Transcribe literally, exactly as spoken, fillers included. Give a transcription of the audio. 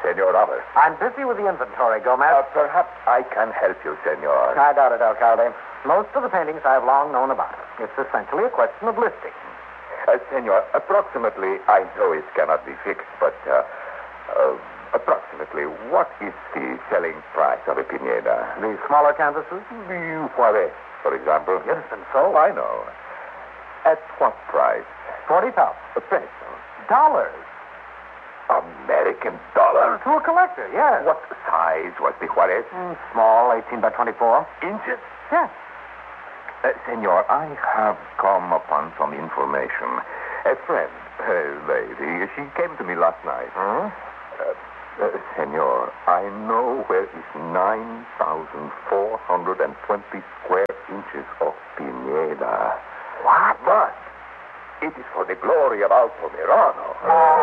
Senor Ramos. I'm busy with the inventory, Gomez. Uh, perhaps I can help you, Senor. I doubt it, Alcalde. Most of the paintings I've long known about. It's essentially a question of listing. Uh, Senor, approximately, I know it cannot be fixed, but uh, uh, approximately, what is the selling price of a Pineda? The smaller canvases? The Juarez, for example. Yes, and so? I know. At what price? Forty thousand. A peso. Dollars. American dollars? To a collector, yes. What size was the Juarez? Mm, small, eighteen by twenty-four. Inches? Yes. Uh, senor, I have come upon some information. A friend, a lady, she came to me last night. Hmm? Uh, uh, senor, I know where is nine thousand four hundred twenty square inches of Pineda. What? But it is for the glory of Alto Mirano.